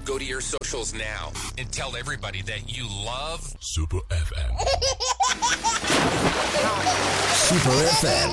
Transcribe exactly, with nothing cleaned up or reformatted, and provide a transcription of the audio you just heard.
Go to your socials now and tell everybody that you love Super F M. Super F M.